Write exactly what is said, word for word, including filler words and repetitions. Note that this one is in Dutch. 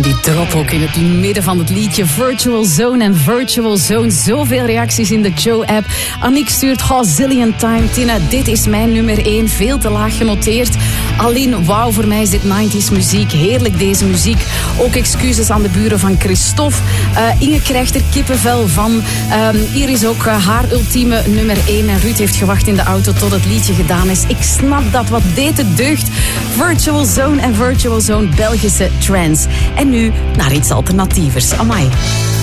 die drop ook in het midden van het liedje. Virtual Zone en Virtual Zone. Zoveel reacties in de Joe-app. Annick stuurt Zillion Time. Tina, dit is mijn nummer één. Veel te laag genoteerd. Aline, wauw, voor mij is dit nineties muziek. Heerlijk deze muziek. Ook excuses aan de buren van Christophe. Uh, Inge krijgt er kippenvel van. Um, hier is ook uh, haar ultieme nummer één. En Ruud heeft gewacht in de auto tot het liedje gedaan is. Ik snap dat. Wat deed het deugd. Virtual Zone en Virtual Zone Belgische trance. En nu naar iets alternatievers. Amai.